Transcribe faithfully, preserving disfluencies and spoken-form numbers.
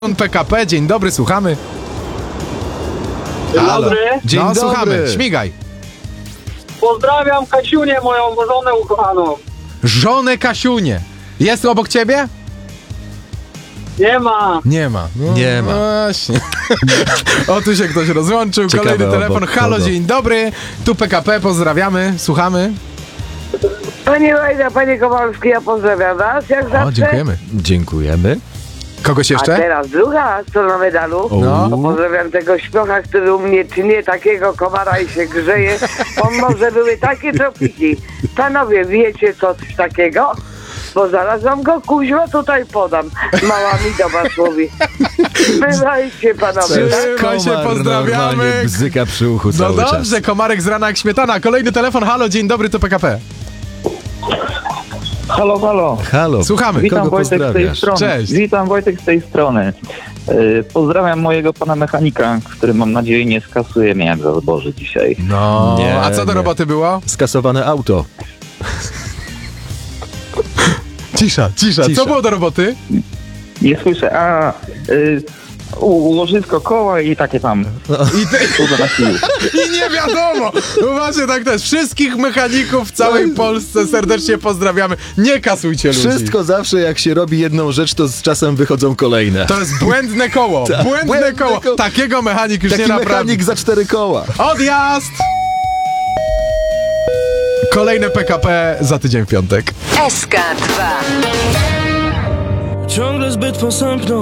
P K P, dzień dobry, słuchamy. Dzień Halo. dobry. Dzień No, dobry. Słuchamy, dobry. śmigaj. Pozdrawiam Kasiunię, moją żonę ukochaną. Żonę Kasiunię. Jest obok ciebie? Nie ma. Nie ma. No, Nie ma. Właśnie. O, tu się ktoś rozłączył. Ciekawe Kolejny telefon. obok Halo, kogo. dzień dobry. Tu P K P, pozdrawiamy, słuchamy. Panie Wajda, panie Kowalski, ja pozdrawiam was, jak zawsze. O, dziękujemy. Dziękujemy. Kogoś A jeszcze? teraz druga strona medalu. No. To pozdrawiam tego śpiocha, który u mnie tnie takiego komara i się grzeje. Pomimo, były takie tropiki. Panowie, wiecie co coś takiego? Bo zaraz wam go kuźwa tutaj podam. Mała mi do was mówi. Bywajcie panowie. tak? Trzymaj się, Komar pozdrawiamy. normalnie bzyka przy uchu No cały dobrze, czas. komarek z rana jak śmietana. Kolejny telefon. Halo, dzień dobry, tu P K P. Halo, halo. Halo, Słuchamy. Witam, kogo Wojtek z tej pozdrawiasz? strony. Cześć. Witam, Wojtek z tej strony. Yy, pozdrawiam mojego pana mechanika, który mam nadzieję nie skasuje mnie jak za zboże dzisiaj. No, Nie, a co do nie. roboty było? Skasowane auto. Cisza, cisza. Cisza. Co było do roboty? Nie słyszę, a yy, u- łożysko koła i takie tam. I, ty, Cudo na sił. I nie wiadomo! Właśnie tak też. Wszystkich mechaników w całej Polsce serdecznie pozdrawiamy. Nie kasujcie ludzi. Wszystko zawsze jak się robi jedną rzecz, to z czasem wychodzą kolejne. To jest błędne koło. Tak, Błędne błędne koło. koło. Takiego mechanik już Taki nie naprawi. mechanik za cztery koła. Odjazd! Kolejne P K P za tydzień w piątek. S K dwa. Ciągle zbyt posępną